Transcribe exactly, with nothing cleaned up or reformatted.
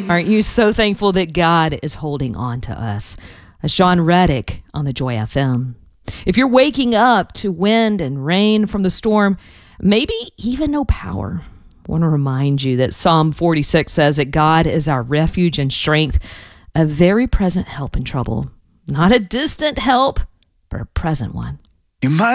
Aren't you so thankful that God is holding on to us? That's John Reddick on the Joy F M. If you're waking up to wind and rain from the storm, maybe even no power, I want to remind you that Psalm forty-six says that God is our refuge and strength, a very present help in trouble. Not a distant help, but a present one. You might